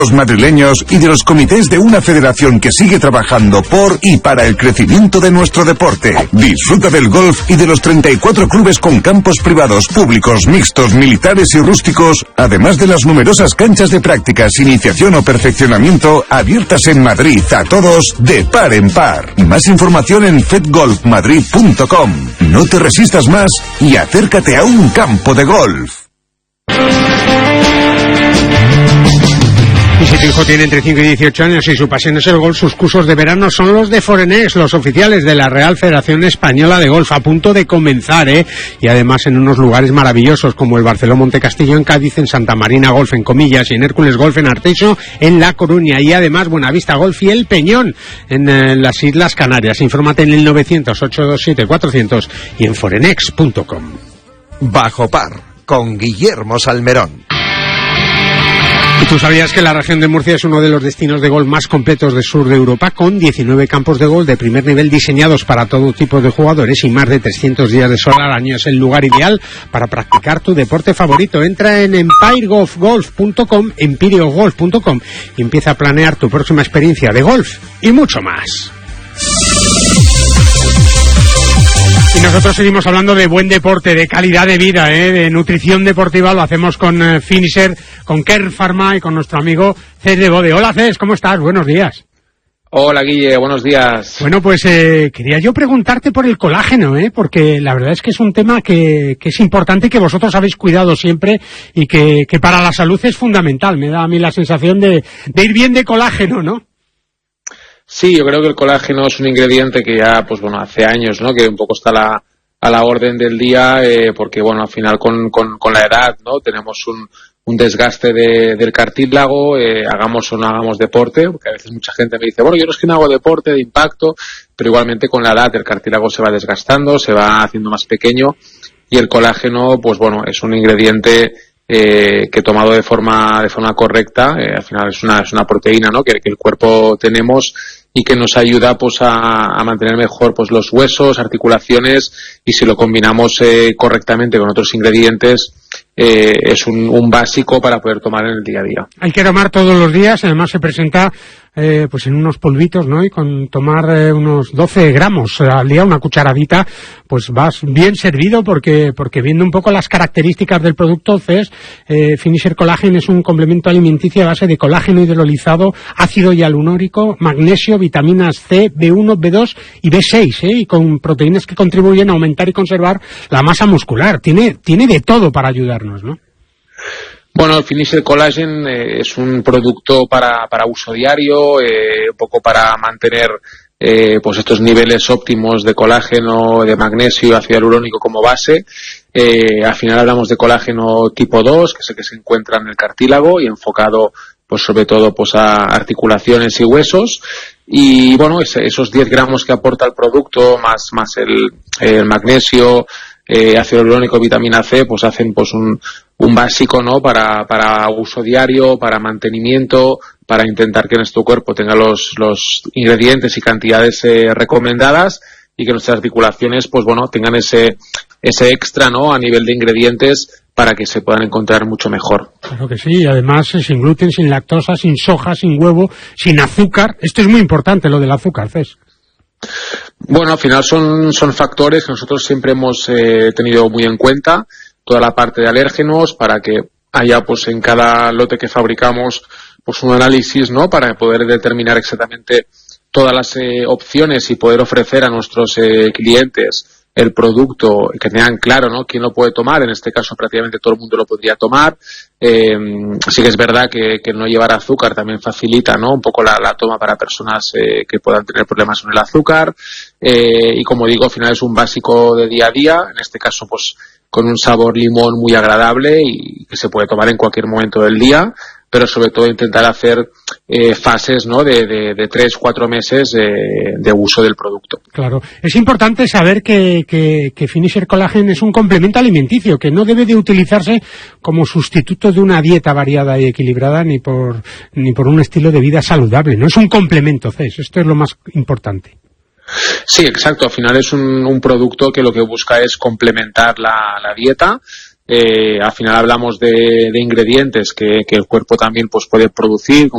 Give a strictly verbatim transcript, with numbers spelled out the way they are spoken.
los madrileños y de los comités de una federación que sigue trabajando por y para el crecimiento de nuestro deporte. Disfruta del golf y de los treinta y cuatro clubes con campos privados, públicos, mixtos, militares y rústicos, además de las numerosas canchas de prácticas, iniciación o perfeccionamiento abiertas en Madrid a todos de par en par. Más información en fed golf madrid punto com. No te resistas más y acércate a un campo de golf. Y si tu hijo tiene entre cinco y dieciocho años y su pasión es el golf, sus cursos de verano son los de Forenex, los oficiales de la Real Federación Española de Golf, a punto de comenzar, ¿eh? Y además en unos lugares maravillosos como el Barceló Monte Castillo en Cádiz, en Santa Marina Golf en Comillas y en Hércules Golf en Arteixo en La Coruña, y además Buenavista Golf y El Peñón en eh, las Islas Canarias. Infórmate en el novecientos, ochocientos veintisiete, cuatrocientos y en forenex punto com. Bajo par, con Guillermo Salmerón. ¿Y tú sabías que la región de Murcia es uno de los destinos de golf más completos del sur de Europa, con diecinueve campos de golf de primer nivel diseñados para todo tipo de jugadores y más de trescientos días de sol al año? Es el lugar ideal para practicar tu deporte favorito. Entra en empire golf golf punto com, empire golf punto com, y empieza a planear tu próxima experiencia de golf y mucho más. Y nosotros seguimos hablando de buen deporte, de calidad de vida, ¿eh? De nutrición deportiva. Lo hacemos con eh, Finisher, con Kern Pharma y con nuestro amigo Cés de Bode. Hola Cés, ¿cómo estás? Buenos días. Hola Guille, buenos días. Bueno, pues eh, quería yo preguntarte por el colágeno, ¿eh? Porque la verdad es que es un tema que, que es importante y que vosotros habéis cuidado siempre y que, que para la salud es fundamental. Me da a mí la sensación de, de ir bien de colágeno, ¿no? Sí, yo creo que el colágeno es un ingrediente que ya, pues bueno, hace años, ¿no? Que un poco está la, a la orden del día, eh, porque bueno, al final con, con, con la edad, ¿no? Tenemos un, un desgaste de, del cartílago, eh, hagamos o no hagamos deporte, porque a veces mucha gente me dice, bueno, yo no es que no hago deporte de impacto, pero igualmente con la edad el cartílago se va desgastando, se va haciendo más pequeño, y el colágeno, pues bueno, es un ingrediente Eh, que tomado de forma de forma correcta, eh, al final es una es una proteína, ¿no? Que, que el cuerpo tenemos y que nos ayuda pues a, a mantener mejor pues los huesos, articulaciones, y si lo combinamos eh, correctamente con otros ingredientes eh, es un, un básico para poder tomar en el día a día. Hay que tomar todos los días, además se presenta eh, pues en unos polvitos, ¿no? Y con tomar eh, unos doce gramos al día, una cucharadita, pues vas bien servido, porque porque viendo un poco las características del producto, Cés, eh, Finisher Collagen es un complemento alimenticio a base de colágeno hidrolizado, ácido hialurónico, magnesio, vitaminas C, B uno, B dos y B seis, ¿eh? Y con proteínas que contribuyen a aumentar y conservar la masa muscular. Tiene tiene de todo para ayudarnos, ¿no? Bueno, el Finisher Collagen eh, es un producto para, para uso diario, eh, un poco para mantener eh, pues estos niveles óptimos de colágeno, de magnesio y ácido hialurónico como base. Eh, al final hablamos de colágeno tipo dos, que es el que se encuentra en el cartílago y enfocado pues sobre todo pues a articulaciones y huesos. Y bueno, ese, esos diez gramos que aporta el producto, más, más el, el magnesio, eh, ácido hialurónico, vitamina C, pues hacen pues un, un básico, ¿no? Para, para uso diario, para mantenimiento, para intentar que nuestro cuerpo tenga los, los ingredientes y cantidades eh, recomendadas, y que nuestras articulaciones, pues bueno, tengan ese, ese extra, ¿no? A nivel de ingredientes, para que se puedan encontrar mucho mejor. Claro que sí, y además sin gluten, sin lactosa, sin soja, sin huevo, sin azúcar. Esto es muy importante, lo del azúcar, Cés. Bueno, al final son, son factores que nosotros siempre hemos eh, tenido muy en cuenta, toda la parte de alérgenos, para que haya pues en cada lote que fabricamos pues un análisis, ¿no? Para poder determinar exactamente todas las eh, opciones y poder ofrecer a nuestros eh, clientes el producto, que tengan claro, ¿no? Quién lo puede tomar. En este caso prácticamente todo el mundo lo podría tomar. Eh, sí que es verdad que, que no llevar azúcar también facilita, ¿no? Un poco la, la toma para personas eh, que puedan tener problemas con el azúcar. Eh, y como digo, al final es un básico de día a día. En este caso, pues con un sabor limón muy agradable y que se puede tomar en cualquier momento del día, pero sobre todo intentar hacer eh, fases, ¿no? De, de, de tres, cuatro meses eh, de uso del producto. Claro. Es importante saber que, que, que Finisher Collagen es un complemento alimenticio, que no debe de utilizarse como sustituto de una dieta variada y equilibrada, ni por, ni por un estilo de vida saludable. No es un complemento, Cés. Esto es lo más importante. Sí, exacto. Al final es un, un producto que lo que busca es complementar la, la dieta. Eh, al final hablamos de, de ingredientes que, que el cuerpo también pues puede producir,